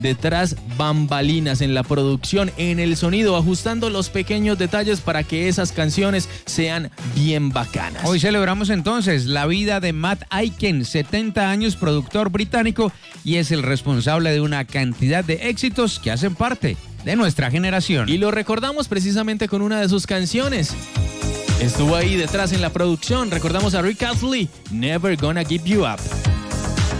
detrás bambalinas en la producción, en el sonido, ajustando los pequeños detalles para que esas canciones sean bien bacanas. Hoy celebramos entonces la vida de Matt Aiken, 70 años, productor británico, y es el responsable de una cantidad de éxitos que hacen parte de nuestra generación. Y lo recordamos precisamente con una de sus canciones. Estuvo ahí detrás en la producción. Recordamos a Rick Astley, Never Gonna Give You Up.